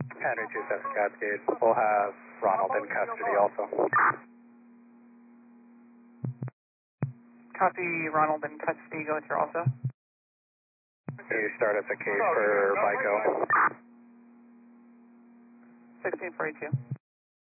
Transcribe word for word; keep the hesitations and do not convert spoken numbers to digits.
Henry two seven Cascade. We'll have Ronald in custody also. Copy, Ronald in custody, go through also. Can you start up the case for Vico? sixteen forty-two.